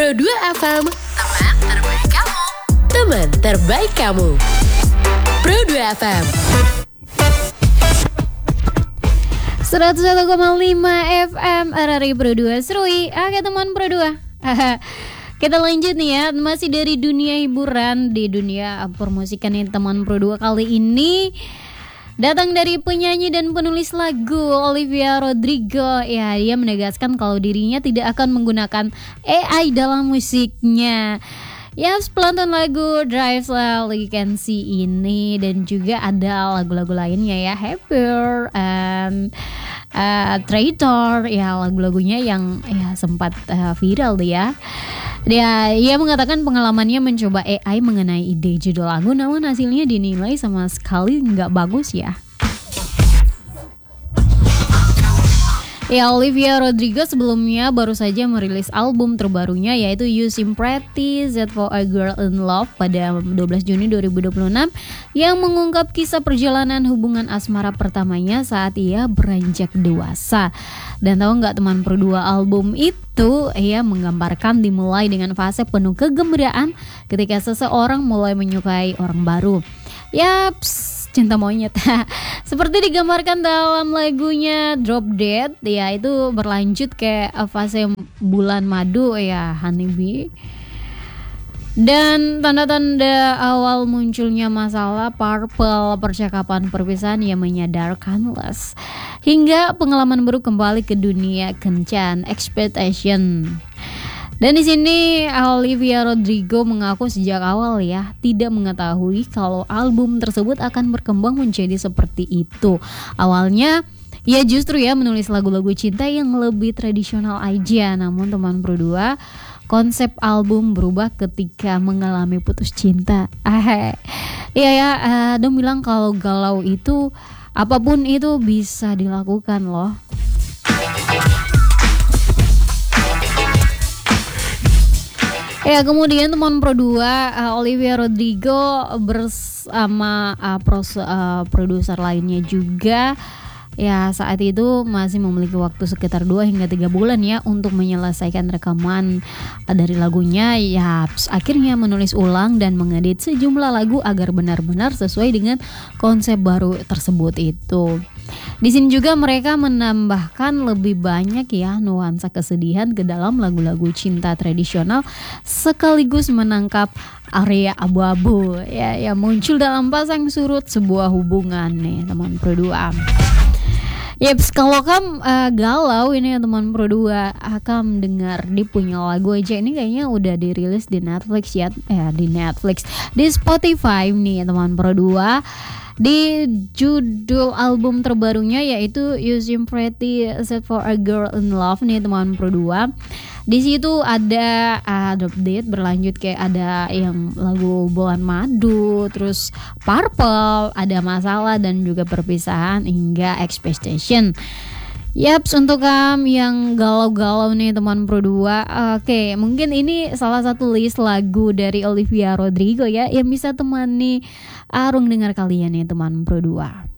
Pro 2 FM, teman terbaik kamu. Teman terbaik kamu. Pro 2 FM 101,5 FM RRI Pro 2 Serui. Oke teman Pro 2. Kita lanjut nih ya, masih dari dunia hiburan, di dunia permusikan nih teman Pro 2 kali ini. Datang dari penyanyi dan penulis lagu Olivia Rodrigo. Ya, dia menegaskan kalau dirinya tidak akan menggunakan AI dalam musiknya. Ya, pelantun lagu Drive Like You Can See ini, dan juga ada lagu-lagu lainnya ya, Happier and Traitor, ya lagu-lagunya yang ya sempat viral tuh ya. Ia mengatakan pengalamannya mencoba AI mengenai ide judul lagu, namun hasilnya dinilai sama sekali nggak bagus ya. Ya, Olivia Rodrigo sebelumnya baru saja merilis album terbarunya yaitu You Seem Pretty, That for a Girl in Love pada 12 Juni 2026 yang mengungkap kisah perjalanan hubungan asmara pertamanya saat ia beranjak dewasa. Dan tahu nggak teman, Pro 2, album itu ia menggambarkan dimulai dengan fase penuh kegembiraan ketika seseorang mulai menyukai orang baru. Yaps, cinta monyet. Seperti digambarkan dalam lagunya Drop Dead, ya itu berlanjut ke fase bulan madu ya, Honeybee. Dan tanda-tanda awal munculnya masalah Purple, percakapan perpisahan yang menyadarkan Les, hingga pengalaman baru kembali ke dunia kencan, Expectation. Dan di sini Olivia Rodrigo mengaku sejak awal ya tidak mengetahui kalau album tersebut akan berkembang menjadi seperti itu. Awalnya ia justru ya menulis lagu-lagu cinta yang lebih tradisional aja, namun teman Pro 2, konsep album berubah ketika mengalami putus cinta. Iya ya, Dom bilang kalau galau itu apapun itu bisa dilakukan loh. Ya, kemudian teman Pro 2, Olivia Rodrigo bersama produser lainnya juga ya saat itu masih memiliki waktu sekitar 2 hingga 3 bulan ya untuk menyelesaikan rekaman dari lagunya. Ya, akhirnya menulis ulang dan mengedit sejumlah lagu agar benar-benar sesuai dengan konsep baru tersebut itu. Di sini juga mereka menambahkan lebih banyak ya nuansa kesedihan ke dalam lagu-lagu cinta tradisional, sekaligus menangkap area abu-abu ya yang muncul dalam pasang surut sebuah hubungan nih teman Pro 2. Yaps, kalau kamu galau ini ya teman Pro 2, akan dengar di punya lagu aja ini kayaknya udah dirilis di Netflix ya, di Spotify nih teman Pro 2. Di judul album terbarunya yaitu You Seem Pretty, Set for a Girl in Love nih teman Pro 2. Di situ ada Drop Dead, berlanjut kayak ada yang lagu Bulan Madu, terus Purple, ada Masalah dan juga Perpisahan hingga Expectation. Yaps, untuk yang galau-galau nih teman Pro 2, oke, mungkin ini salah satu list lagu dari Olivia Rodrigo ya yang bisa temani arung dengar kalian nih teman Pro 2.